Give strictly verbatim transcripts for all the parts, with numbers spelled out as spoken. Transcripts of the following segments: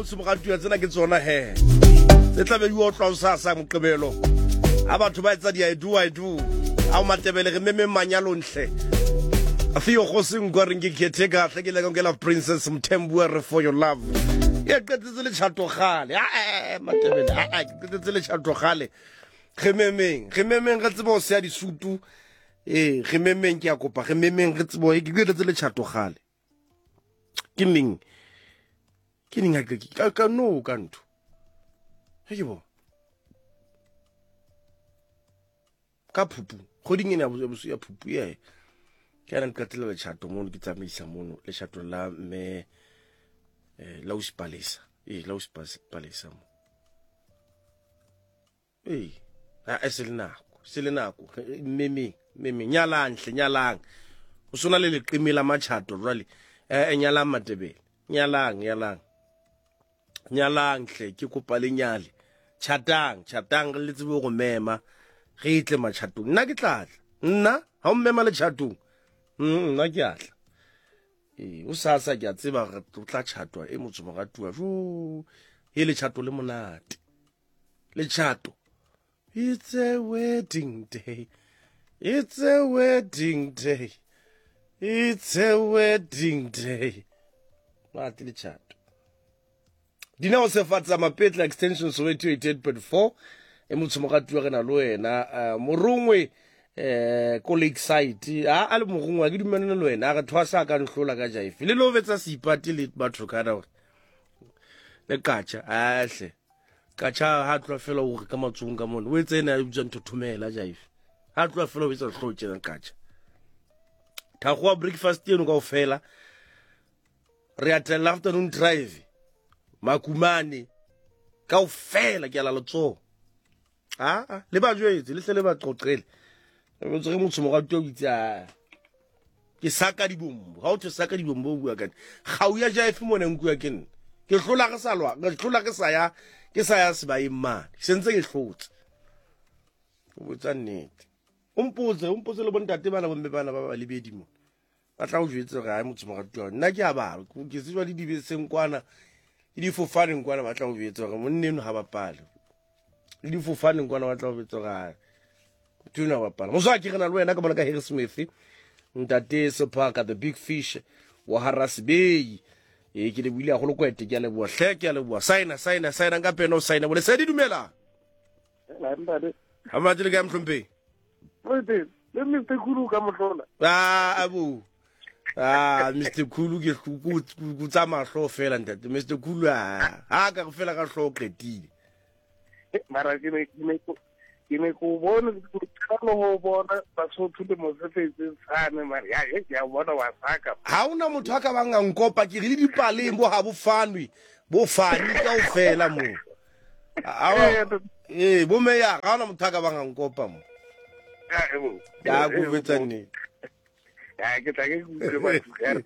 motho mogatuwa tsena ke tsona he se tlabe di o tlosa sa moqebelo a batho ba etsa di I do I do a o matebele re meme manyalo nhle a fiyo go seng go reng ke khethe ka tle ke le ngela princess Mthembu re for your love ye qetetse le chato gale a matebele a qetetse le chato gale ge memeng ge memeng re tsebo se ya disutu eh ge memeng ke a kopa ge memeng re tsebo ke qetetse le chato gale ke ning ke ning a ka ka no ka ntho he bo ka phupu kgoding ena bo ya phupu ye ke ana ka tlela le chato mo ke tsamaisa mono le chato la me eh la uspalesa eh la uspalesa mo eh a eselinako selinako meme meme nyalang hle nyalang o sona le leqimela machato rally eh nyalang matebele nyalang nyalang nyalang hle ke kopa le nyale chatang chatang re le tsebe go mema ge itle machatong nna ke tlatla nna ha o mmema le chatong mm nna ke atla eh o sa sa ke a tseba re tla chatwa e motho mogatuwa jo e le chato le monate le chato it's a wedding day it's a wedding day it's a wedding day mate le chato dina o se fatsa mapetla extension Soweto eighty-eight point four e motho mogatuwa re na lo wena morungwe eh ko Lakeside a a le morungwe ke dumenene le wena ga thwasa ka nhlola ka jaife le lo vetsa sipati le batho kana le kacha ahle kacha ha tlo fela o ka matsung ka mona o etsena e butsa nthothomela jaife ha tlo fela o vetsa hlotse na kacha tha go breakfast eno ka ofela re atela afternoon drive makumane ka ofela ke ala lotso ah le ba jwetse le hle le ba qoqele o tsere motho mo ga tlo itsa ke saka di bombo ha o tse saka di bombo o bua ka ga o ya jaife mona nku ya ken ke hlola ke salwa ke hlola ke sa ya ke sa ya se ba imane sentse ke hlotse o botsa nnete umpotse umpotse le bontate bana bombe bana ba ba lebedi mo ba tla o jwetse ga motho mo ga tlo nna ke a ba ke se jwa di dibeseng kwana di fofane kwana ba tla o jwetse ga monneno ha ba pala di fofane kwana ba tla o jwetse ga tuna ba pala mo sa ke rena le wena ka bona ka Harris Smith ntate Sepaka the big fish wa Harris Bay e ke le buile a go le kwete ke a le bua hle ke a le bua signa signa signa ka pena o signa bole se di dumela la ndade ha ma tile ka mhlompe wete le Mister Khulu ka motlola ah abu ah Mister Khulu ke ku tsa mahlo fela ntate Mister Khulu a ha ka fela ka hlo qetile mara ke ne ke ne ko bona ka no bona ba so thute mo se fetse tsane mara ya ya bona wa saka ha una motho a ka banga nkopa ke re le dipaleng bo ha bo fanwe bo fani ka o fela mo eh bo me ya ga una motho a ka banga nkopa mo ya go vetsa nne ya ke tla ke go ba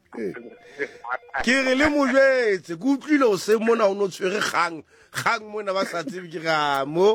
ke re le mojetse go utlwile o se mona o no tshwere gang gang mona ba sa tsebe ke ga mo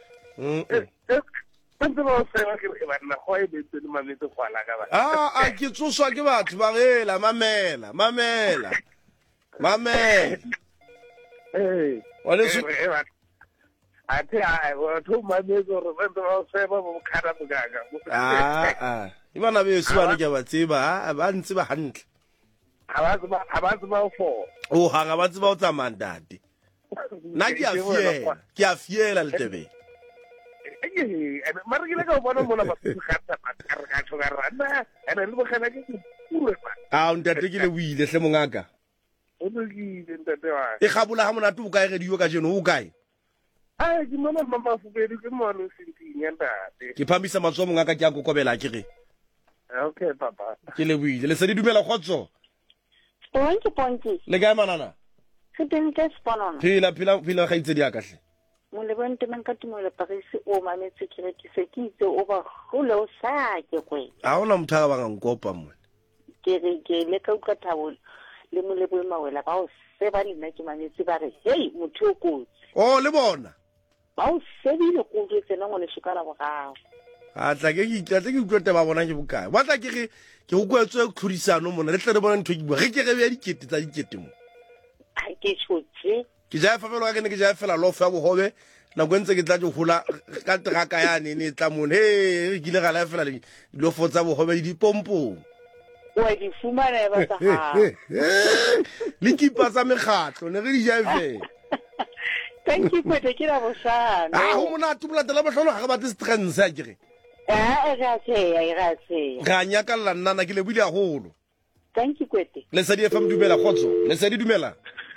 ah ah ke tsoswa ke batho ba gela mamela mamela mamela eh wa le so ate ai wa thu mamezo re bento ba seba mo khara bugaga ah ah ibana be se bana ke ba tseba ha ba ntse ba hantle abazi ba abazi ba fo o ha ga ba tseba o tsa mandate na ke a fiela ke a fiela le tebe eh mara ke le ka bona mona ba khata ba ka thoga rana ene le bogela ke pure ba ah ntate ke le buile hle mongaka o le ntate wa e khabula ha mona tu ka e re dio ka jeno o kae ah ke mona mama fubedi ke mona senting ntate ke phamisa matso mongaka ke a kokobela ke re okay papa ke le buile le se di dumela khotso Ponki ponki. le ga manana Se teng ke sponana. phila phila phila ga itse di aka hle Mo le bonte men ka timo le Paris o mametse ke re ke se ke itse o ba gole o sa ke kwe. a ona motho a ba nga nkopa mo Ke re ke le ka uka thabolo le mo le bo mawela ba o se ba nna ke mametse ba re hey motho o kotsi. oh le bona Ba o se di le go tsena ngone shikara go gago. a tla ke ke tla ke utlwa ba bona ke bokae ba tla ke ge ke go kwetswe tlhodisano mona le tle re bona ntho ke bua ge ke ge ya dikete tsa dikete mo A ke tshotse ke ja fa fela ke ne ke ja fela lo fa bohobe na kwentse ke tla go hula ka traka ya ne ne tla mone he re kile ga la fela lo fotsa bohobe di pompo wa di fumana ba sa ha le kipa sa mekhatlo ne re di ja fe thank you kwete ke la boshana ah ho mona tubula tla ba hlolo ga ba tse strength sa ke eh ga se ga se ga nya ka la nna ke le bile a holo thank you kwete le sa di F M dumela khotso le sa di dumela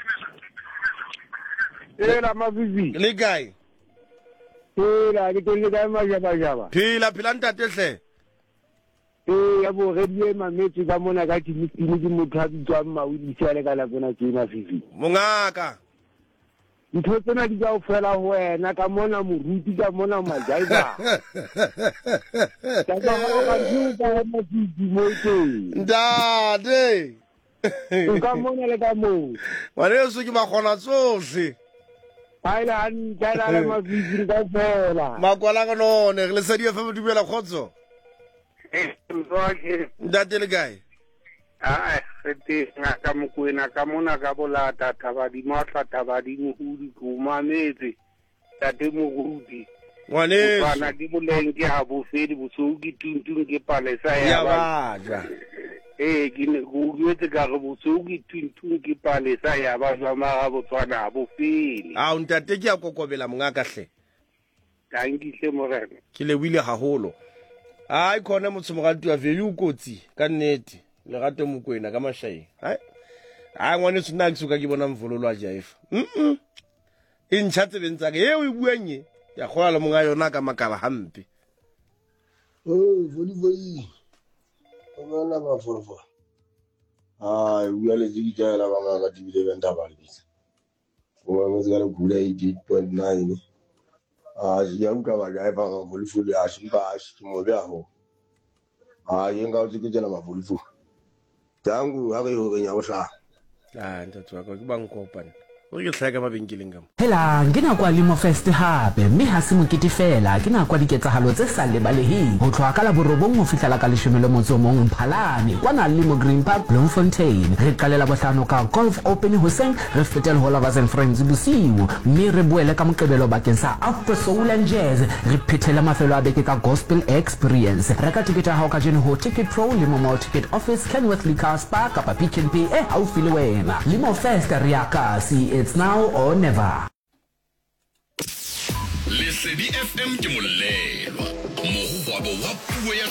Ela mavivi. le guy Ela ke tole ka majaba jaba. phila phila ntate hle Eh ya bo re die mametse ka mona ka dimitini di motho a tswa mawili tsale ka la bona ke mavivi. mongaka Ntho tsena di ka o fela ho wena ka mona moruti ka mona majaiba. Ka ba ho ka di ka mavivi mo teng. ndade Ka mona le ka mo. wale so ke ba khona tsohle Haila an jala le mavivi ka fela. makwala ka none le sa di F M dumela khotso Eh mzoke. ndate le guy Ah, sete nga ka mokwena ka mona ka bolata thabadi matla thabadi mohudi ko mametse tate moruti ngwane bana di boleng ke ha bo fedi bo so ke tuntung ke palesa ya ya ba baja eh ke ne go yetse ka re bo so ke tuntung ke palesa ya ba jwa ma bo tswana bo fedi a ntate ke a kokobela mongaka hle tangihle morena ke le wile haholo ai khona motho mogati wa vele u kotsi ka nnete le gato mokwena ka mashai hai ai ngwane tsona ke suka ke bona mvololo a jaifa mm e ntšhatse bentsa ke e o ibuanye ya khola monga yona ka makala hampe oh voli voli bona ba forfo ai bua le digi jala ba nga ka dibile benda ba le bisa o ba mo tsala gula eight point nine ah ya uka ba ga ba ga voli voli a shimba a shimo bya ho ah yenga o tsike jela ma voli voli tangu ha re ho nya o sha ah ntate wa ka ke bang kopana o ke tlhaga mabenkeleng ka mo Hela ngena kwa Limo Fest hape mme ha se mokete fela ke na kwa diketsahalo tse sa lebaleheng ho tloha ka la borobong ho fihlela ka leshome le motso mong Mphalane kwana Limo Green Park Bloemfontein re qalela bohlano ka golf open hoseng re fetela ho Lovers and Friends bosiu mme re boele ka moqebelo bakeng sa After Soul and Jazz re phethela mafelo a beke ka Gospel Experience reka tikete ha o ka jeno ho Ticket Pro Limo Mall Ticket Office Kenworth Liquor Spa kapa Pick n Pay e haufi le wena Limo Fest re ya kasi it's now or never. Lesedi F M ke molelwa mo go wa bo wa puo ya